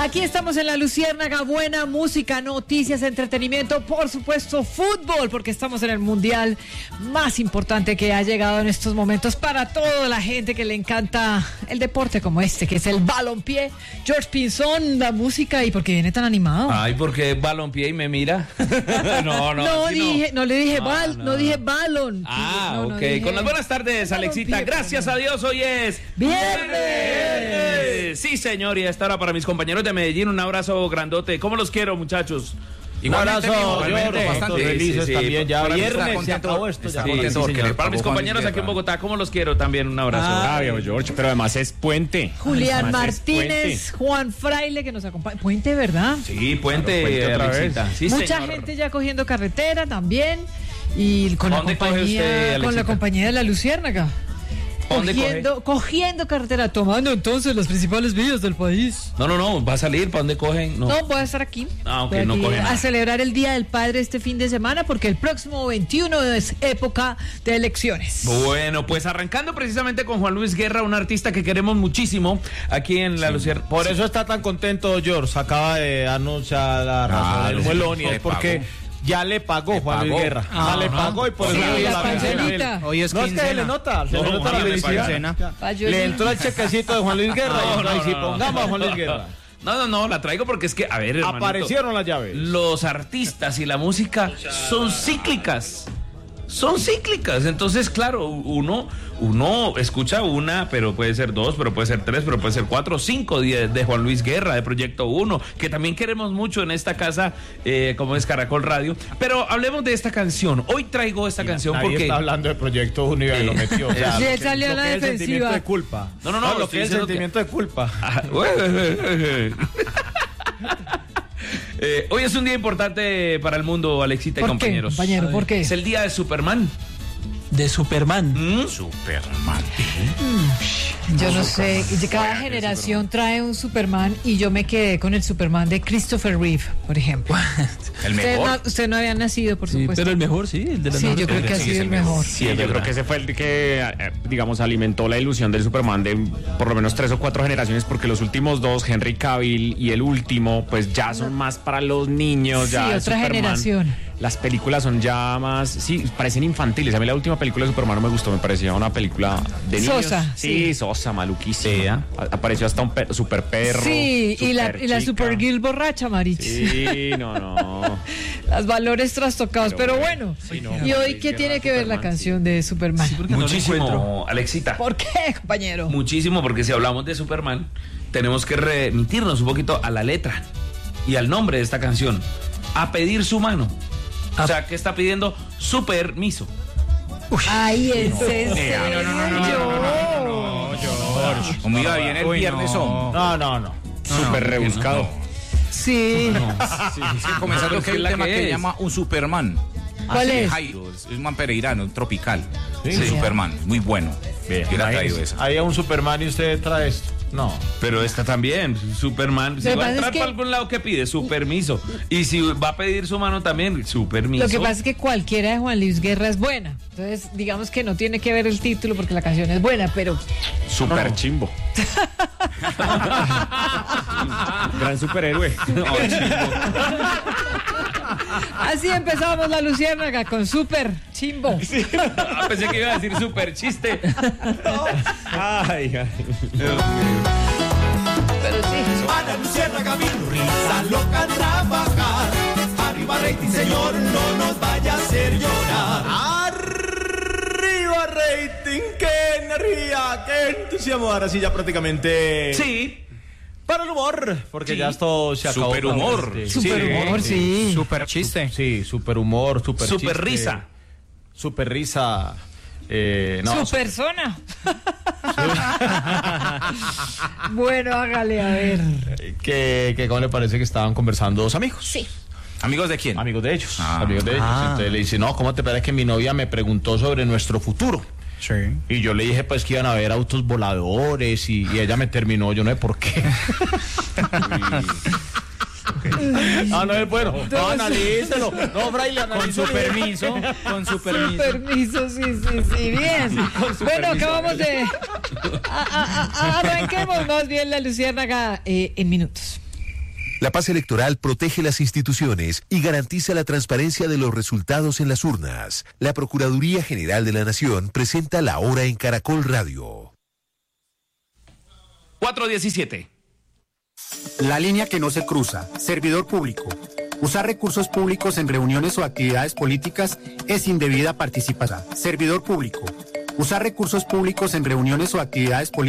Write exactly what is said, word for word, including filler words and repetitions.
Aquí estamos en La Luciérnaga, buena música, noticias, entretenimiento, por supuesto fútbol, porque estamos en el mundial más importante que ha llegado en estos momentos para toda la gente que le encanta el deporte como este, que es el balompié. George Pinzón, la música, ¿y por qué viene tan animado? Ay, porque balompié y me mira. no, no, no, dije, no. no le dije no, bal, no, no dije balón. Ah, no, ok. No dije... Con las buenas tardes, Alexita. Gracias a Dios, hoy es viernes. Sí, señor, y a esta hora para mis compañeros de Medellín, un abrazo grandote. ¿Cómo los quiero, muchachos? Un abrazo, igualmente, bastante sí, felices sí, también. Sí, ya para viernes se acabó esto. Ya sí, sí, señor. Para mis compañeros aquí en Bogotá, ¿cómo los quiero? También un abrazo. Ah, viejo George, pero además es puente. Julián Además Martínez, Juan Fraile que nos acompaña. Puente, ¿verdad? Sí, puente, claro, puente otra Alexita. vez. Sí, Mucha señor. gente ya cogiendo carretera también. Y con la ¿Dónde coge compañía, usted, con la Alexita? compañía de La Luciérnaga. ¿Dónde Cogiendo, cogiendo carretera, tomando entonces las principales vías del país. No, no, no, va a salir. ¿Para dónde cogen? No, No, voy a estar aquí. Ah, ok, Voy no aquí coge nada. a celebrar el Día del Padre este fin de semana porque el próximo veintiuno es época de elecciones. Bueno, pues arrancando precisamente con Juan Luis Guerra, un artista que queremos muchísimo aquí en La Luciérnaga. Por eso está tan contento George. Acaba de anunciar la razón del muelón y es porque ya le pagó Juan Luis Guerra. Ah, ya le no. pagó y por Sí, eso la la cancelita. Hoy es no es que se le nota, se No, le nota a mí la me felicidad. parece. Le entró el chequecito de Juan Luis Guerra No, y entró ahí, no, sí, no, pongamos no. a Juan Luis Guerra. No, no, no, la traigo porque es que, a ver, hermanito, Aparecieron las llaves. los artistas y la música son cíclicas. Son cíclicas, entonces claro, uno, uno escucha una, pero puede ser dos, pero puede ser tres, pero puede ser cuatro, cinco de, de Juan Luis Guerra, de Proyecto Uno, que también queremos mucho en esta casa, eh, como es Caracol Radio. Pero hablemos de esta canción. Hoy traigo esta canción Nadie porque está hablando de Proyecto Uno y Eh, lo metió. O sea, Sí, lo él que- salió a lo la que es el defensiva. sentimiento de culpa. No, no, no, lo estoy que es el diciendo que- sentimiento de culpa. Ah, eh, hoy es un día importante para el mundo, Alexita y ¿Por qué, compañeros. compañero? ¿Por qué? Es el día de Superman. De Superman. ¿Mm? Superman. Yo no sé, y cada generación trae un Superman y yo me quedé con el Superman de Christopher Reeve, por ejemplo. El Usted mejor. no, usted no había nacido, por Sí, supuesto. pero el mejor, sí, el de la Sí, mejor. yo creo que ha Sí, sido es el el mejor. Sí, yo creo que ese fue el que, eh, digamos, alimentó la ilusión del Superman de por lo menos tres o cuatro generaciones, porque los últimos dos, Henry Cavill y el último, pues ya son más para los niños. Sí, ya otra Superman, generación. Las películas son ya más, sí, parecen infantiles. A mí la última película de Superman no me gustó, me parecía una película de niños. Sosa, Sí, sí. sosa, maluquísima. A- Apareció hasta un per- super perro. Sí, y la, super y la chica. Supergirl borracha, Marich. Sí, no, no. Los valores trastocados, pero, Pero bueno. bueno, sí, no, ¿Y hoy Luis qué Guerra, tiene que ver la Superman, canción de Superman? Muchísimo, Alexita. ¿Por qué, compañero? Muchísimo, porque si hablamos de Superman, tenemos que remitirnos un poquito a la letra y al nombre de esta canción. A pedir su mano. O sea, ¿qué está pidiendo? Su permiso. Ay, ese es no, no, no, no, yo. George. Como iba bien el Uy, viernes, no. hombre. No, no, no. Súper rebuscado. Sí. Es que comenzando pero que es hay que un la tema que que es. se llama un Superman. ¿Cuál Así, es? Jairo, es un man pereirano, un tropical. Sí. Un Superman, muy bueno. Bien, Yo le he traído imagínese, esa. Hay un Superman y usted trae esto. No. Pero esta también, Superman. Si Lo que va a pasa es entrar que- para algún lado, ¿qué pide? Su permiso. Y si va a pedir su mano también, su permiso. Lo que pasa es que cualquiera de Juan Luis Guerra es buena. Entonces, digamos que no tiene que ver el título porque la canción es buena, pero Súper chimbo. Gran superhéroe. No, chico. así empezamos La Luciérnaga con Super Chimbo. Ah, pensé que iba a decir super chiste. Ay, ay. Pero sí. Ana Luciérnaga vino, risa loca a trabajar. Arriba rating, señor, no nos vaya a hacer llorar. Arriba rating, qué energía, qué entusiasmo. Ahora sí ya prácticamente. Sí. Para el humor, porque Sí. ya esto se acabó. Superhumor. Sí, Superhumor, sí. Super chiste. Sí, super humor, super Super chiste, risa. Super risa. Eh, no, Su persona. Bueno, hágale a ver. que, que cómo le parece que estaban conversando dos amigos. Sí. ¿Amigos de quién? Amigos de ellos, Ah. amigos de ellos. Ah. Entonces le dice, no, ¿cómo te parece que mi novia me preguntó sobre nuestro futuro? Sí. Y yo le dije pues que iban a haber autos voladores y, y ella me terminó, yo no sé por qué. Ah, no es bueno. No, analícelo. No, Fraile, Con su analícelo. permiso, con su Su permiso. permiso, sí, sí, sí, bien. Bueno, acabamos de... a- a- a- arranquemos más bien La Luciérnaga eh, en minutos. La paz electoral protege las instituciones y garantiza la transparencia de los resultados en las urnas. La Procuraduría General de la Nación presenta La Hora en Caracol Radio. cuatro diecisiete. La línea que no se cruza. Servidor público. Usar recursos públicos en reuniones o actividades políticas es indebida participación. Servidor público. Usar recursos públicos en reuniones o actividades políticas